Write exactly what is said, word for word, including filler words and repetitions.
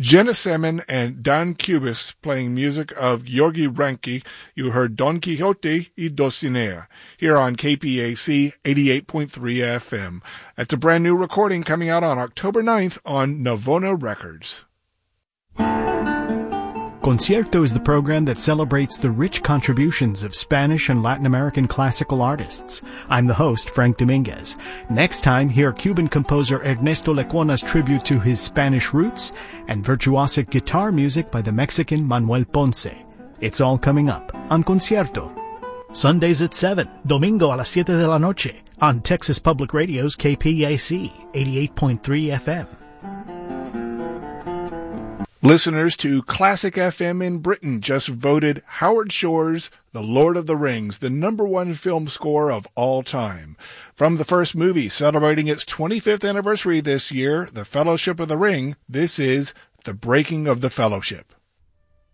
Jenna Semen and Dan Cubis playing music of Georgi Ranki. You heard Don Quixote y Dulcinea here on K P A C eighty-eight point three F M. That's a brand new recording coming out on October ninth on Navona Records. Concierto is the program that celebrates the rich contributions of Spanish and Latin American classical artists. I'm the host, Frank Dominguez. Next time, hear Cuban composer Ernesto Lecuona's tribute to his Spanish roots and virtuosic guitar music by the Mexican Manuel Ponce. It's all coming up on Concierto. Sundays at seven, domingo a las siete de la noche on Texas Public Radio's K P A C eighty-eight point three F M. Listeners to Classic F M in Britain just voted Howard Shore's The Lord of the Rings the number one film score of all time. From the first movie celebrating its twenty-fifth anniversary this year, The Fellowship of the Ring, this is The Breaking of the Fellowship.